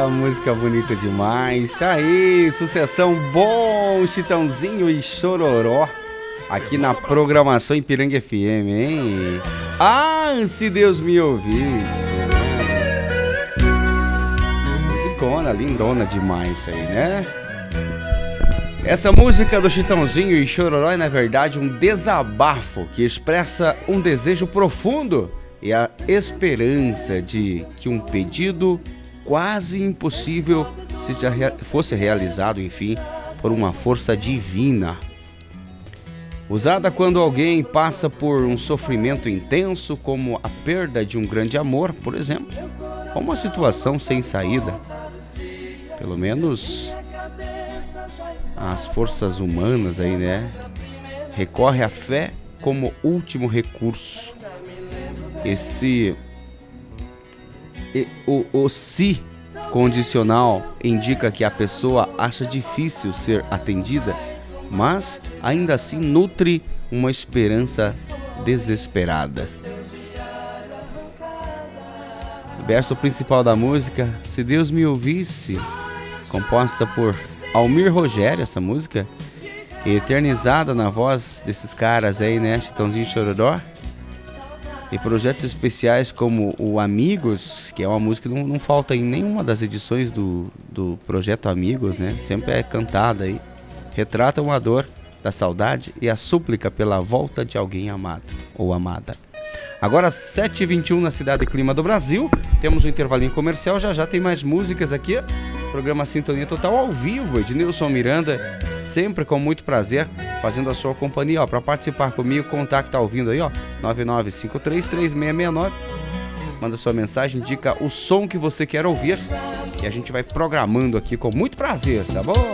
música bonita demais. Tá aí, sucessão bom, Chitãozinho e Chororó. Aqui na programação Ipiranga FM, hein? Ah, se Deus me ouvisse. Musicona, lindona demais isso aí, né? Essa música do Chitãozinho e Chororó é, na verdade, um desabafo que expressa um desejo profundo e a esperança de que um pedido quase impossível fosse realizado, enfim, por uma força divina. Usada quando alguém passa por um sofrimento intenso, como a perda de um grande amor, por exemplo, ou uma situação sem saída. Pelo menos as forças humanas aí, né? Recorre à fé como último recurso. O se condicional indica que a pessoa acha difícil ser atendida, mas ainda assim nutre uma esperança desesperada. O verso principal da música, Se Deus Me Ouvisse, composta por Almir Rogério, essa música, eternizada na voz desses caras aí, né, Chitãozinho e Chororó. E projetos especiais como o Amigos, que é uma música que não falta em nenhuma das edições do projeto Amigos, né? Sempre é cantada aí. Retratam a dor da saudade e a súplica pela volta de alguém amado ou amada. Agora 7h21 na Cidade Clima do Brasil. Temos um intervalinho comercial, já tem mais músicas aqui. Programa Sintonia Total ao vivo, Ednilson Miranda, sempre com muito prazer, fazendo a sua companhia. Para participar comigo, contato tá ouvindo aí, ó, 99533669. Manda sua mensagem, indica o som que você quer ouvir e a gente vai programando aqui com muito prazer, tá bom?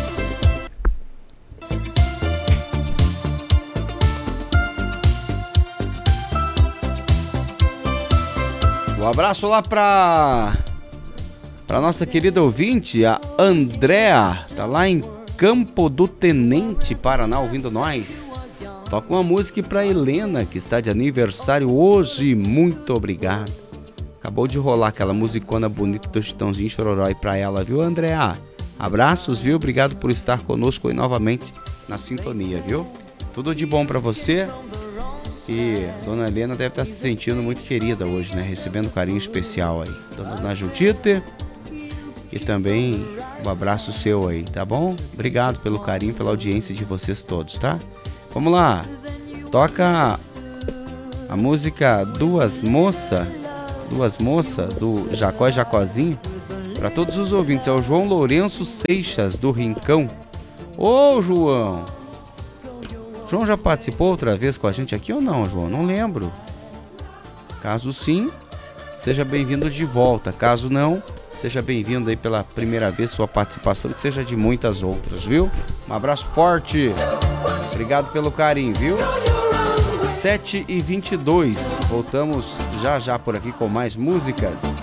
Um abraço lá pra nossa querida ouvinte, a Andréa, tá lá em Campo do Tenente, Paraná, ouvindo nós. Toca uma música pra Helena, que está de aniversário hoje, muito obrigado. Acabou de rolar aquela musicona bonita do Chitãozinho e Chororó aí pra ela, viu, Andréa? Abraços, viu? Obrigado por estar conosco aí novamente na sintonia, viu? Tudo de bom pra você. E Dona Helena deve estar se sentindo muito querida hoje, né? Recebendo um carinho especial aí. Dona Judite. E também um abraço seu aí, tá bom? Obrigado pelo carinho, pela audiência de vocês todos, tá? Vamos lá. Toca a música Duas Moças do Jacó e Jacozinho. Para todos os ouvintes, é o João Lourenço Seixas do Rincão. Ô, João! João já participou outra vez com a gente aqui ou não, João? Não lembro. Caso sim, seja bem-vindo de volta. Caso não, seja bem-vindo aí pela primeira vez, sua participação, que seja de muitas outras, viu? Um abraço forte. Obrigado pelo carinho, viu? 7h22. Voltamos já por aqui com mais músicas.